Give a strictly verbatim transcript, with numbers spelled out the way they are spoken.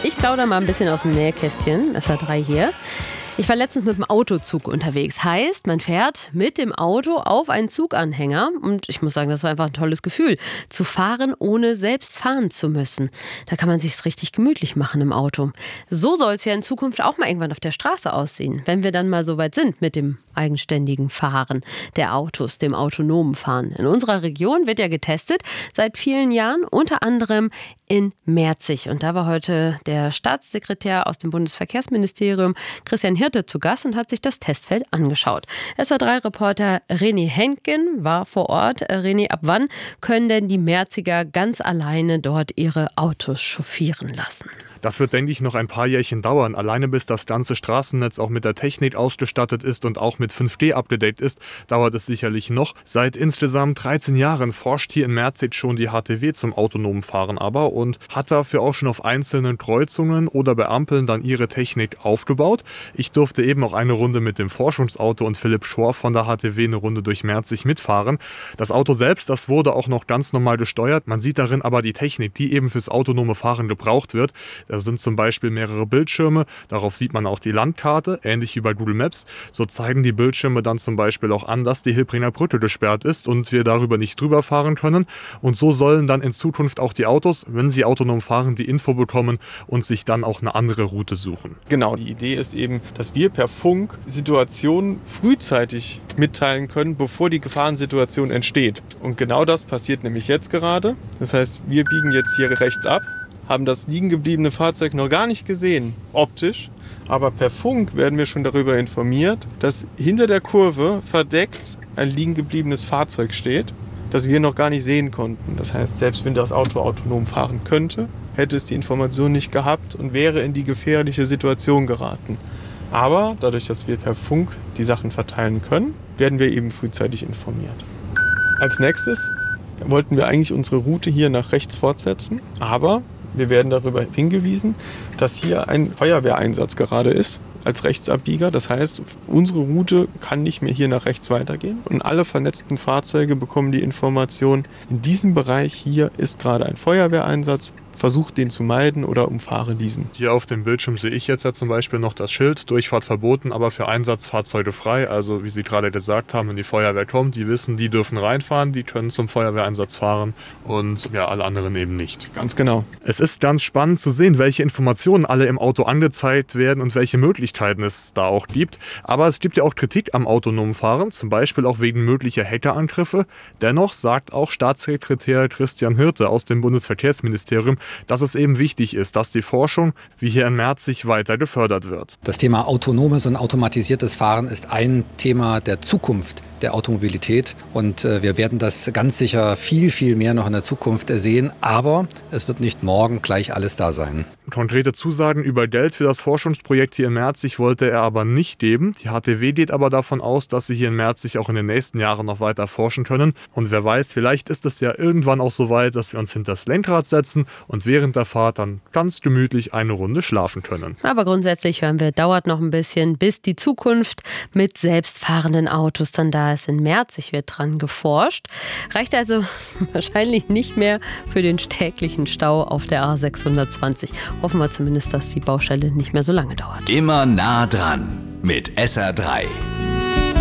Ich plaudere mal ein bisschen aus dem Nähkästchen. S R drei hier. Ich war letztens mit dem Autozug unterwegs. Heißt, man fährt mit dem Auto auf einen Zuganhänger. Und ich muss sagen, das war einfach ein tolles Gefühl, zu fahren, ohne selbst fahren zu müssen. Da kann man sich's richtig gemütlich machen im Auto. So soll es ja in Zukunft auch mal irgendwann auf der Straße aussehen, wenn wir dann mal so weit sind mit dem eigenständigen Fahren der Autos, dem autonomen Fahren. In unserer Region wird ja getestet seit vielen Jahren, unter anderem in Merzig. Und da war heute der Staatssekretär aus dem Bundesverkehrsministerium, Christian Hirte, zu Gast und hat sich das Testfeld angeschaut. S R drei Reporter René Henken war vor Ort. René, ab wann können denn die Merziger ganz alleine dort ihre Autos chauffieren lassen? Das wird, denke ich, noch ein paar Jährchen dauern. Alleine bis das ganze Straßennetz auch mit der Technik ausgestattet ist und auch mit fünf G abgedeckt ist, dauert es sicherlich noch. Seit insgesamt dreizehn Jahren forscht hier in Merzig schon die H T W zum autonomen Fahren aber und hat dafür auch schon auf einzelnen Kreuzungen oder bei Ampeln dann ihre Technik aufgebaut. Ich durfte eben auch eine Runde mit dem Forschungsauto und Philipp Schor von der H T W eine Runde durch Merzig mitfahren. Das Auto selbst, das wurde auch noch ganz normal gesteuert. Man sieht darin aber die Technik, die eben fürs autonome Fahren gebraucht wird. Da sind zum Beispiel mehrere Bildschirme, darauf sieht man auch die Landkarte, ähnlich wie bei Google Maps. So zeigen die Bildschirme dann zum Beispiel auch an, dass die Hilbringer Brücke gesperrt ist und wir darüber nicht drüber fahren können. Und so sollen dann in Zukunft auch die Autos, wenn sie autonom fahren, die Info bekommen und sich dann auch eine andere Route suchen. Genau, die Idee ist eben, dass wir per Funk Situationen frühzeitig mitteilen können, bevor die Gefahrensituation entsteht. Und genau das passiert nämlich jetzt gerade. Das heißt, wir biegen jetzt hier rechts ab, haben das liegen gebliebene Fahrzeug noch gar nicht gesehen, optisch. Aber per Funk werden wir schon darüber informiert, dass hinter der Kurve verdeckt ein liegen gebliebenes Fahrzeug steht, das wir noch gar nicht sehen konnten. Das heißt, selbst wenn das Auto autonom fahren könnte, hätte es die Information nicht gehabt und wäre in die gefährliche Situation geraten. Aber dadurch, dass wir per Funk die Sachen verteilen können, werden wir eben frühzeitig informiert. Als nächstes wollten wir eigentlich unsere Route hier nach rechts fortsetzen, aber wir werden darüber hingewiesen, dass hier ein Feuerwehreinsatz gerade ist als Rechtsabbieger. Das heißt, unsere Route kann nicht mehr hier nach rechts weitergehen. Und alle vernetzten Fahrzeuge bekommen die Information, in diesem Bereich hier ist gerade ein Feuerwehreinsatz. Versucht den zu meiden oder umfahre diesen. Hier auf dem Bildschirm sehe ich jetzt ja zum Beispiel noch das Schild, Durchfahrt verboten, aber für Einsatzfahrzeuge frei. Also wie Sie gerade gesagt haben, wenn die Feuerwehr kommt, die wissen, die dürfen reinfahren, die können zum Feuerwehreinsatz fahren und ja, alle anderen eben nicht. Ganz genau. Es ist ganz spannend zu sehen, welche Informationen alle im Auto angezeigt werden und welche Möglichkeiten es da auch gibt. Aber es gibt ja auch Kritik am autonomen Fahren, zum Beispiel auch wegen möglicher Hackerangriffe. Dennoch sagt auch Staatssekretär Christian Hirte aus dem Bundesverkehrsministerium, dass es eben wichtig ist, dass die Forschung, wie hier in Merzig, weiter gefördert wird. Das Thema autonomes und automatisiertes Fahren ist ein Thema der Zukunft der Automobilität und äh, wir werden das ganz sicher viel, viel mehr noch in der Zukunft sehen, aber es wird nicht morgen gleich alles da sein. Konkrete Zusagen über Geld für das Forschungsprojekt hier in Merzig wollte er aber nicht geben. Die H T W geht aber davon aus, dass sie hier in Merzig auch in den nächsten Jahren noch weiter forschen können. Und wer weiß, vielleicht ist es ja irgendwann auch so weit, dass wir uns hinter das Lenkrad setzen und während der Fahrt dann ganz gemütlich eine Runde schlafen können. Aber grundsätzlich hören wir, dauert noch ein bisschen, bis die Zukunft mit selbstfahrenden Autos dann da ist. In Merzig wird dran geforscht. Reicht also wahrscheinlich nicht mehr für den täglichen Stau auf der A sechshundertzwanzig. Hoffen wir zumindest, dass die Baustelle nicht mehr so lange dauert. Immer nah dran mit S R drei.